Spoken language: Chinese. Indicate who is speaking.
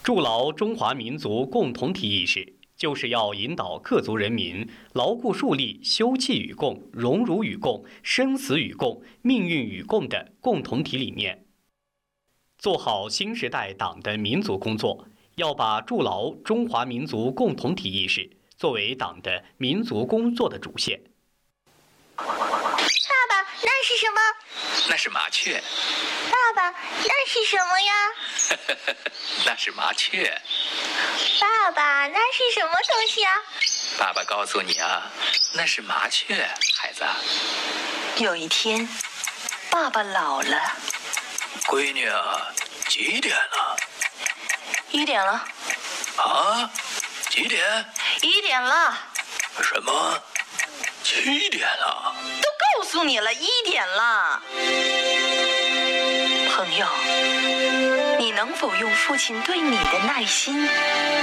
Speaker 1: 筑牢中华民族共同体意识，就是要引导各族人民牢固树立休戚与共、荣辱与共、生死与共、命运与共的共同体理念。做好新时代党的民族工作，要把筑牢中华民族共同体意识作为党的民族工作的主线。
Speaker 2: 爸爸，那是什么？
Speaker 3: 那是麻雀。
Speaker 2: 爸爸，那是什么呀？
Speaker 3: 那是麻雀。
Speaker 2: 爸爸，那是什么东西啊？
Speaker 3: 爸爸告诉你啊，那是麻雀，孩子。
Speaker 4: 有一天，爸爸老了。
Speaker 3: 闺女啊，几点了
Speaker 4: ？1点了。
Speaker 3: 啊？几点
Speaker 4: ？1点了。
Speaker 3: 什么？7点了？
Speaker 4: 都告诉你了，1点了。朋友，你能否用父亲对你的耐心